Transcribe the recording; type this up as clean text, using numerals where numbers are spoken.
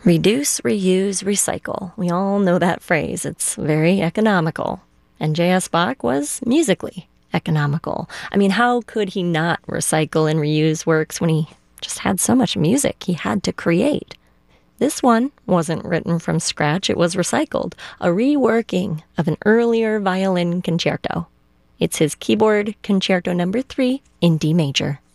Reduce, reuse, recycle. We all know that phrase. It's very economical. And J.S. Bach was musically economical. I mean, how could he not recycle and reuse works when he just had so much music he had to create? This one wasn't written from scratch. It was recycled, a reworking of an earlier violin concerto. It's his keyboard Concerto No. 3 in D major.